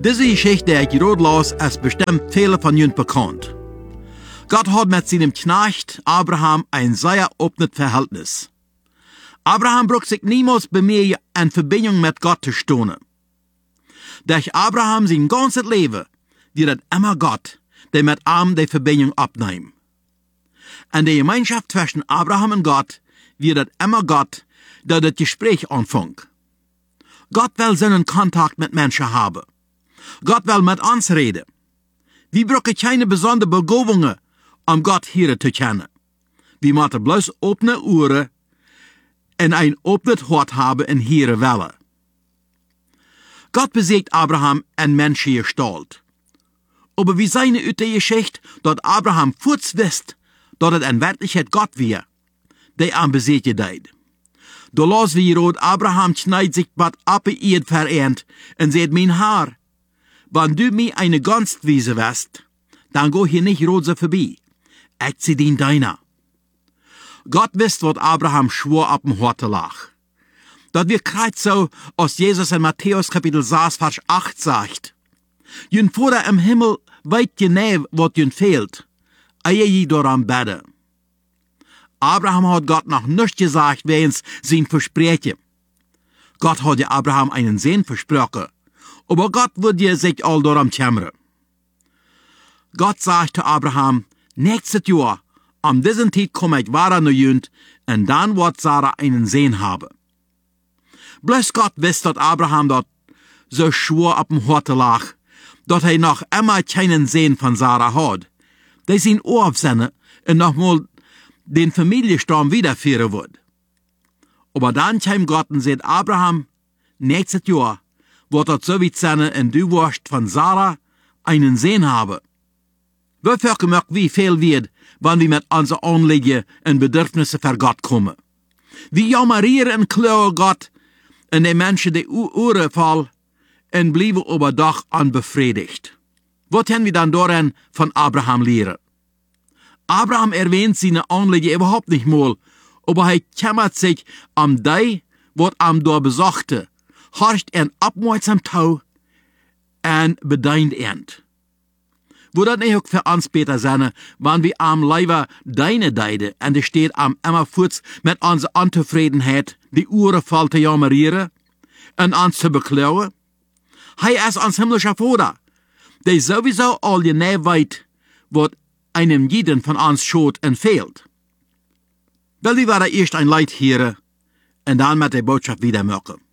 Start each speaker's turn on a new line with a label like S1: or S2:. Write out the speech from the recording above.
S1: Diese Geschichte, die ich gerade las, ist bestimmt viele von Ihnen bekannt. Gott hat mit seinem Knecht Abraham ein sehr offenes Verhältnis. Abraham braucht sich niemals bei mir in Verbindung mit Gott zu stehen. Durch Abraham sein ganzes Leben wird es immer Gott, der mit ihm die Verbindung abnimmt. In der Gemeinschaft zwischen Abraham und Gott wird es immer Gott, der das Gespräch anfängt. Gott will seinen Kontakt mit Menschen haben. Gott will mit uns reden. Wir brauchen keine besonderen Begabungen, um Gott hier zu kennen. Wir müssen bloß offene Ohren und ein offenes Hart haben in hier Welle. Gott besiegt Abraham in menschliche Gestalt. Aber wie seine uit die Geschichte, dass Abraham kurz wisst, dass es in Wirklichkeit Gott war, der am besiegen deed. Da las wir rot, Abraham schneidet sich wat ab ihr vereint und sagt, mein Herr, wenn du mir eine Gunst wiesen wirst, dann go hier nicht rot so vorbei. Ich zieh den deiner. Gott wisst, was Abraham schwor ab dem Horte lag. Das wir kreuz so, als Jesus in Matthäus Kapitel 6, Vers 8 sagt. Jün Vater im Himmel weit genau, was jün fehlt, ehe je daran bete. Abraham hat Gott noch nicht gesagt, wegen sein Versprechen. Gott hat ja Abraham einen Sohn versprochen, aber Gott würde sich all daran kümmern. Gott sagte Abraham, nächstes Jahr, um diesen Zeit komme ich weiter nach Jünd, und dann wird Sarah einen Sohn haben. Bloß Gott wisst, dass Abraham dort so schwor auf dem Horte lag, dass er noch immer keinen Sohn von Sarah hat, der sein Ohr aufsende und nochmal den Familienstamm wiederführen wird. Aber dann kam Gott und sagt, Abraham, nächstes Jahr wird das so wie sein, und du wirst von Sarah einen Sohn haben. Wofür gemerkt, wie viel wird, wenn wir mit unseren Anliegen und Bedürfnissen für Gott kommen. Wir jammerieren und klagen Gott und den Menschen die Ohren voll und bleiben aber doch unbefriedigt. Was können wir dann darin von Abraham lernen? Abraham erwähnt seine Anliegen überhaupt nicht mal, aber er kümmert sich um die, was ihm da besorgte, horcht ihn aufmerksam zu und bedient ihn. Wo das nicht auch für uns besser sein, wenn wir am Leiber deine Deide und es steht am immer kurz mit unserer Unzufriedenheit die Uhren voll zu jammerieren und uns zu beklagen? Er ist uns himmlischer Vater, der sowieso all genau weiß, was einem jeden von uns schot und fehlt. Weil wir werden erst ein Leid hören und dann mit der Botschaft wieder machen.